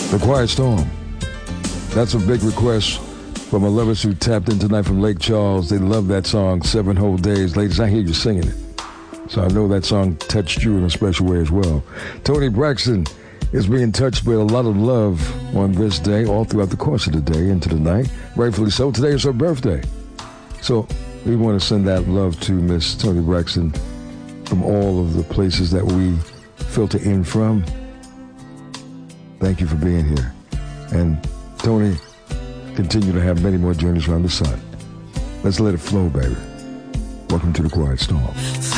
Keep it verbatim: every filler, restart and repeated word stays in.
The Quiet Storm. That's a big request from our lovers who tapped in tonight from Lake Charles. They love that song, Seven Whole Days. Ladies, I hear you singing it. So I know that song touched you in a special way as well. Toni Braxton is being touched with a lot of love on this day, all throughout the course of the day into the night. Rightfully so. Today is her birthday. So we want to send that love to Miss Toni Braxton from all of the places that we filter in from. Thank you for being here. And Toni, continue to have many more journeys around the sun. Let's let it flow, baby. Welcome to the Quiet Storm.